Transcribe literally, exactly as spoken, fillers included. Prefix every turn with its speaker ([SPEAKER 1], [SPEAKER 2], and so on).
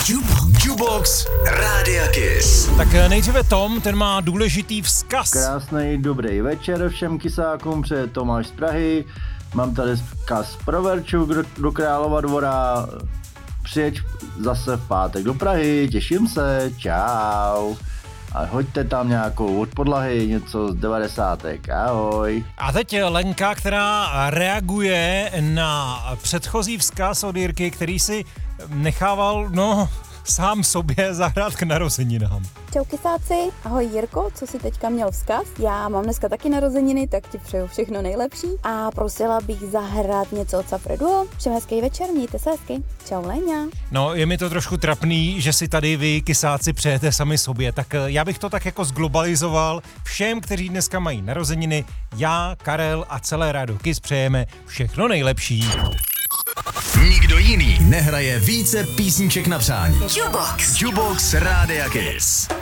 [SPEAKER 1] Jubox Rádia Kiss.
[SPEAKER 2] Tak nejdříve Tom, ten má důležitý vzkaz.
[SPEAKER 3] Krásný dobrý večer všem kysákům, přeje Tomáš z Prahy. Mám tady vzkaz pro Verču do Králova Dvora. Přijeď zase v pátek do Prahy, těším se, čau. A hoďte tam nějakou od podlahy, něco z devadesátek, ahoj.
[SPEAKER 2] A teď Lenka, která reaguje na předchozí vzkaz od Jirky, který si nechával, no, sám sobě zahrát k narozeninám.
[SPEAKER 4] Čau kysáci, ahoj Jirko, co jsi teďka měl vzkaz? Já mám dneska taky narozeniny, tak ti přeju všechno nejlepší a prosila bych zahrát něco od Safra Duo. Všem hezký večer, mějte se hezky. Čau Léňa.
[SPEAKER 2] No, je mi to trošku trapný, že si tady vy kysáci přejete sami sobě, tak já bych to tak jako zglobalizoval. Všem, kteří dneska mají narozeniny, já, Karel a celé Rádio Kiss přejeme všechno nejlepší.
[SPEAKER 1] Nikdo jiný nehraje více písniček na přání.
[SPEAKER 5] Jubox.
[SPEAKER 1] Jubox Rádia Kiss.